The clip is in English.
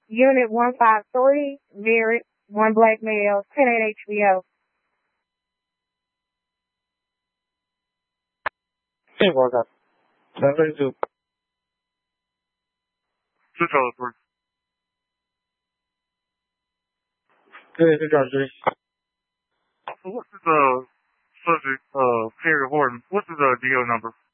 Unit 153, married, one black male, 10 HBO. Hey, what's up? 732. 603. Good, good job, Judy. What's the subject, Perry Horton? What's the DO number?